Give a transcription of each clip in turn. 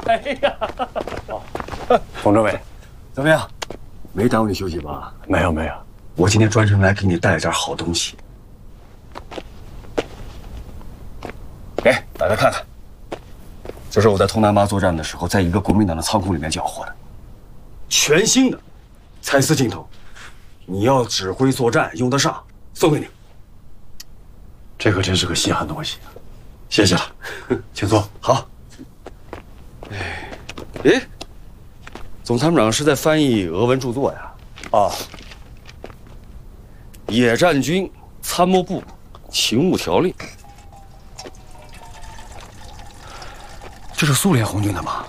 哎呀， 冯政委， 怎么样？没耽误你休息吧？ 没有没有， 我今天专程来给你带了点好东西。给大家看看，这是我在通南巴作战的时候，在一个国民党的仓库里面缴获的，全新的蔡司镜头，你要指挥作战用得上，送给你。 这可真是个稀罕东西，谢谢了，请坐。 好。哎，总参谋长是在翻译俄文著作呀？ 啊， 野战军参谋部勤务条例，这是苏联红军的吗？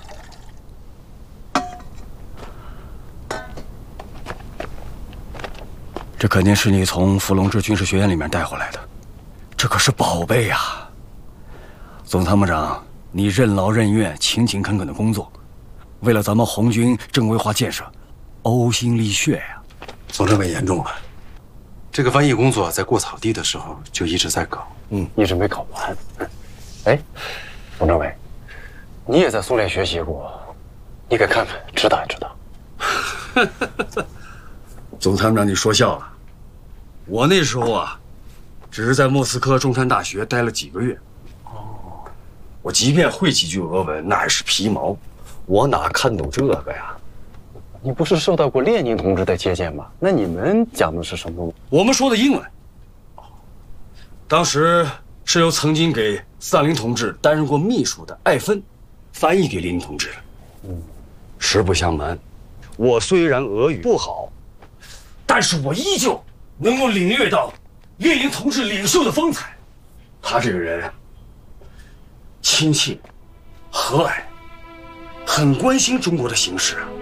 这肯定是你从伏龙芝军事学院里面带回来的，这可是宝贝呀！总参谋长，你任劳任怨、勤勤恳恳的工作，为了咱们红军正规化建设，呕心沥血呀！ 总政委言重了，这个翻译工作在过草地的时候就一直在搞，一直没搞完。哎，总政委，你也在苏联学习过，你给看看，知道也知道。 总参谋长，你说笑了。我那时候啊，只是在莫斯科中山大学待了几个月。哦，我即便会几句俄文，那也是皮毛，我哪看懂这个呀？ 你不是受到过列宁同志的接见吗？那你们讲的是什么？ 我们说的英文。当时是由曾经给斯大林同志担任过秘书的艾芬翻译给列宁同志的。实不相瞒，我虽然俄语不好，但是我依旧能够领略到列宁同志领袖的风采。他这个人亲切、和蔼，很关心中国的形势啊。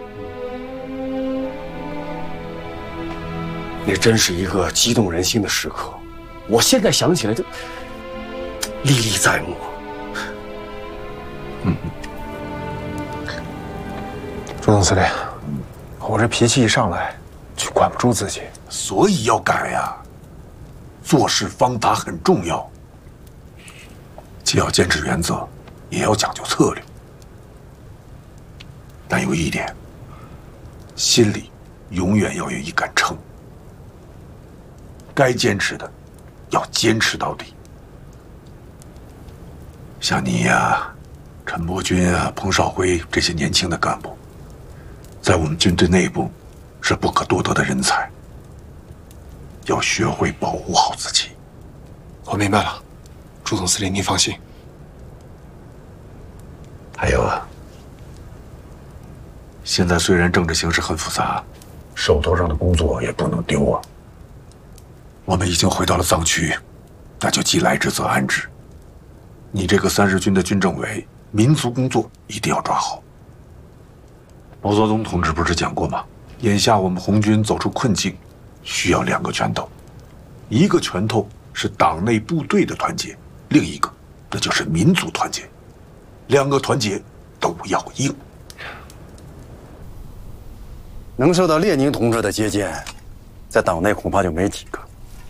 那真是一个激动人心的时刻，我现在想起来就历历在目。 朱总司令，我这脾气一上来就管不住自己， 所以要改呀。做事方法很重要，既要坚持原则，也要讲究策略。但有一点，心里永远要有一杆秤，该坚持的要坚持到底。像你呀、陈伯钧啊、彭绍辉这些年轻的干部，在我们军队内部是不可多得的人才，要学会保护好自己。 我明白了，朱总司令您放心。 还有啊，现在虽然政治形势很复杂，手头上的工作也不能丢啊。我们已经回到了藏区，那就既来之则安之。你这个30军的军政委，民族工作一定要抓好。毛泽东同志不是讲过吗？眼下我们红军走出困境，需要2个拳头，一个拳头是党内部队的团结，另一个那就是民族团结。2个团结都要硬。 能受到列宁同志的接见，在党内恐怕就没几个。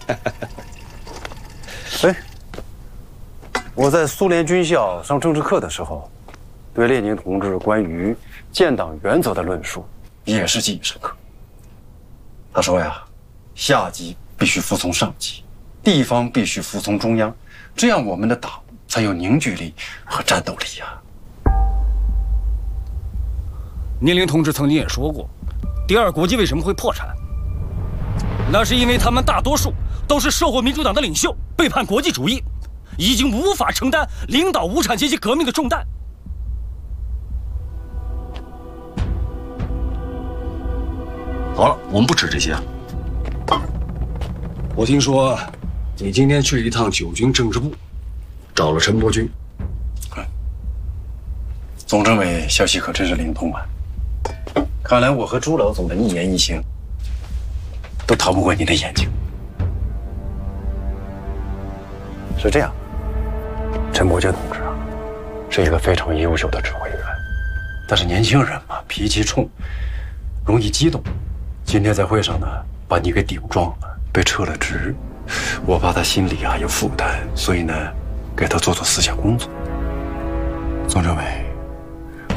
哎，我在苏联军校上政治课的时候，对列宁同志关于建党原则的论述也是记忆深刻。他说呀，下级必须服从上级，地方必须服从中央，这样我们的党才有凝聚力和战斗力呀。 聂林同志曾经也说过，第二国际为什么会破产？那是因为他们大多数都是社会民主党的领袖，背叛国际主义，已经无法承担领导无产阶级革命的重担。好了，我们不吃这些。我听说你今天去了一趟9军政治部，找了陈伯钧。 总政委消息可真是灵通啊！看来我和朱老总的一言一行都逃不过你的眼睛。是这样，陈伯钧同志啊，是一个非常优秀的指挥员，但是年轻人嘛，脾气冲，容易激动。今天在会上呢，把你给顶撞了，被撤了职，我怕他心里啊有负担，所以呢，给他做思想工作。总政委。